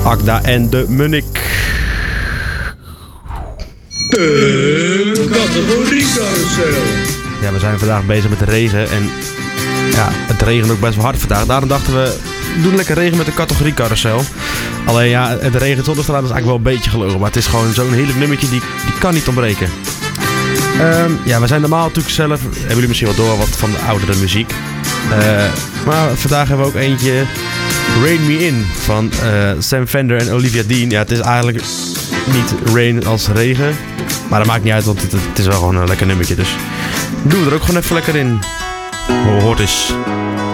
Agda en de Munnik. De categoriecarousel. Ja, we zijn vandaag bezig met de regen en ja, het regent ook best wel hard vandaag. Daarom dachten we, doen lekker regen met de categoriecarousel. Alleen ja, het regent zonder straat is eigenlijk wel een beetje gelogen. Maar het is gewoon zo'n heerlijk nummertje, die kan niet ontbreken. Ja, we zijn normaal natuurlijk zelf, hebben jullie misschien wel door, wat van de oudere muziek. Maar vandaag hebben we ook eentje, Rain Me In, van Sam Fender en Olivia Dean. Ja, het is eigenlijk niet rain als regen. Maar dat maakt niet uit, want het is wel gewoon een lekker nummertje. Dus doen we er ook gewoon even lekker in. Hoort eens.